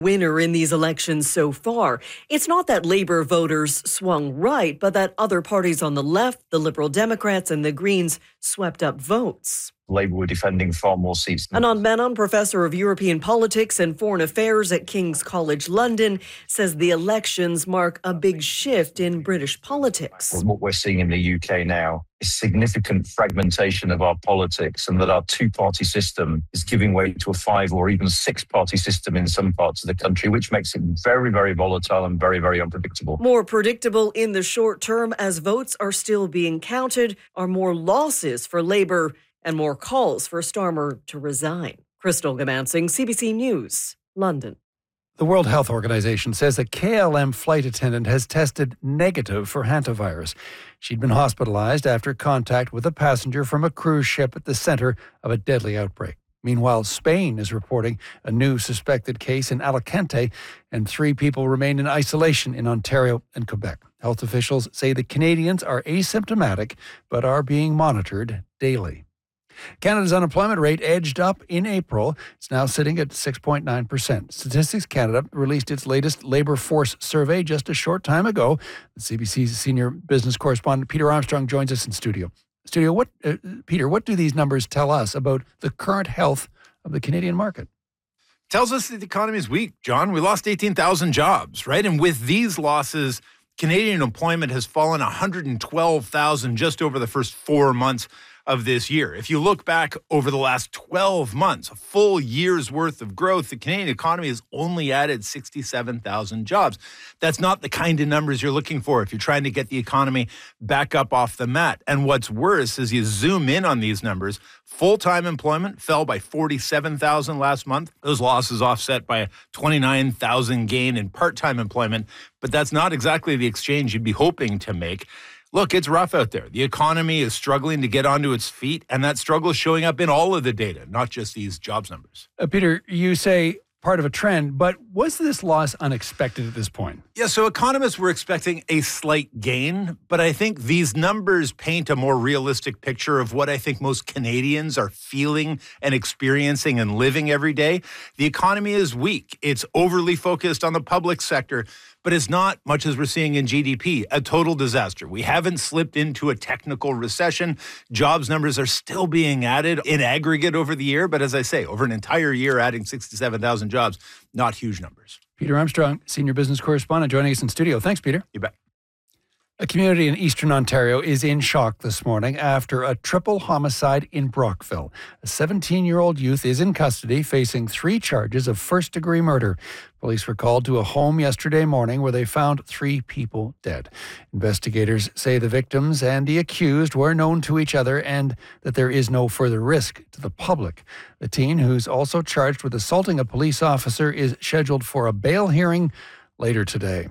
winner in these elections so far. It's not that Labour voters swung right, but that other parties on the left, the Liberal Democrats and the Greens, swept up votes. Labour were defending far more seats. Anand Menon, Professor of European Politics and Foreign Affairs at King's College London, says the elections mark a big shift in British politics. What we're seeing in the UK now is significant fragmentation of our politics, and that our two-party system is giving way to a 5 or even 6-party system in some parts of the country, which makes it very, very volatile and very, very unpredictable. More predictable in the short term as votes are still being counted are more losses for Labour and more calls for Starmer to resign. Crystal Gamansing, CBC News, London. The World Health Organization says a KLM flight attendant has tested negative for hantavirus. She'd been hospitalized after contact with a passenger from a cruise ship at the center of a deadly outbreak. Meanwhile, Spain is reporting a new suspected case in Alicante, and 3 people remain in isolation in Ontario and Quebec. Health officials say the Canadians are asymptomatic but are being monitored daily. Canada's unemployment rate edged up in April. It's now sitting at 6.9%. Statistics Canada released its latest labour force survey just a short time ago. The CBC's senior business correspondent Peter Armstrong joins us in studio. Peter, what do these numbers tell us about the current health of the Canadian market? Tells us that the economy is weak, John. We lost 18,000 jobs, right? And with these losses, Canadian employment has fallen 112,000 just over the first 4 months of this year. If you look back over the last 12 months, a full year's worth of growth, the Canadian economy has only added 67,000 jobs. That's not the kind of numbers you're looking for if you're trying to get the economy back up off the mat. And what's worse is you zoom in on these numbers, full-time employment fell by 47,000 last month. Those losses offset by a 29,000 gain in part-time employment, but that's not exactly the exchange you'd be hoping to make. Look, it's rough out there. The economy is struggling to get onto its feet, and that struggle is showing up in all of the data, not just these jobs numbers. Peter, you say part of a trend, but was this loss unexpected at this point? Yeah, so economists were expecting a slight gain, but I think these numbers paint a more realistic picture of what I think most Canadians are feeling and experiencing and living every day. The economy is weak. It's overly focused on the public sector, but it's not, much as we're seeing in GDP, a total disaster. We haven't slipped into a technical recession. Jobs numbers are still being added in aggregate over the year, but as I say, over an entire year, adding 67,000 jobs, not huge numbers. Peter Armstrong, senior business correspondent, joining us in studio. Thanks, Peter. You bet. A community in eastern Ontario is in shock this morning after a triple homicide in Brockville. A 17-year-old youth is in custody facing 3 charges of first-degree murder. Police were called to a home yesterday morning where they found 3 people dead. Investigators say the victims and the accused were known to each other and that there is no further risk to the public. The teen, who's also charged with assaulting a police officer, is scheduled for a bail hearing later today.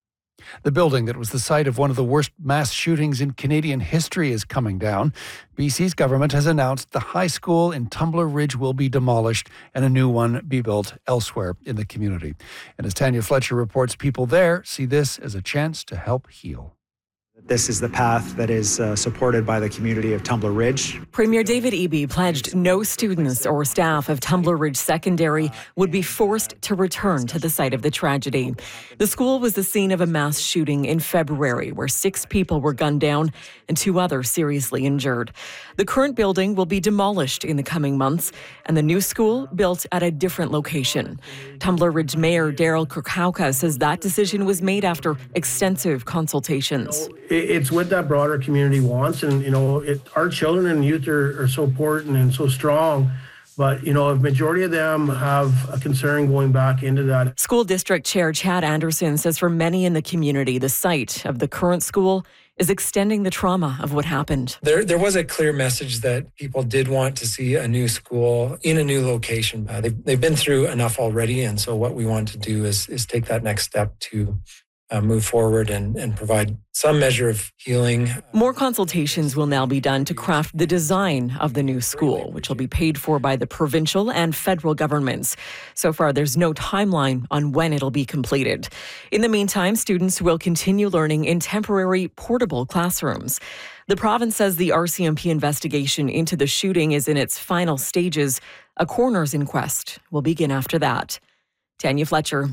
The building that was the site of one of the worst mass shootings in Canadian history is coming down. BC's government has announced the high school in Tumbler Ridge will be demolished and a new one be built elsewhere in the community. And as Tanya Fletcher reports, people there see this as a chance to help heal. This is the path that is supported by the community of Tumbler Ridge. Premier David Eby pledged no students or staff of Tumbler Ridge Secondary would be forced to return to the site of the tragedy. The school was the scene of a mass shooting in February where 6 people were gunned down and 2 others seriously injured. The current building will be demolished in the coming months and the new school built at a different location. Tumbler Ridge Mayor Daryl Kirkauka says that decision was made after extensive consultations. It's what that broader community wants, and our children and youth are so important and so strong. But, a majority of them have a concern going back into that. School District Chair Chad Anderson says for many in the community, the site of the current school is extending the trauma of what happened. There was a clear message that people did want to see a new school in a new location. They've been through enough already, and so what we want to do is take that next step to move forward and provide some measure of healing. More consultations will now be done to craft the design of the new school, which will be paid for by the provincial and federal governments. So far, there's no timeline on when it'll be completed. In the meantime, students will continue learning in temporary portable classrooms. The province says the RCMP investigation into the shooting is in its final stages. A coroner's inquest will begin after that. Tanya Fletcher,